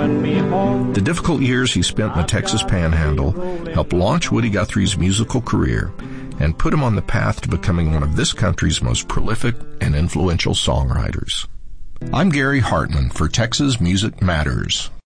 rowing me home. The difficult years he spent in the Texas Panhandle helped launch Woody Guthrie's musical career and put him on the path to becoming one of this country's most prolific and influential songwriters. I'm Gary Hartman for Texas Music Matters.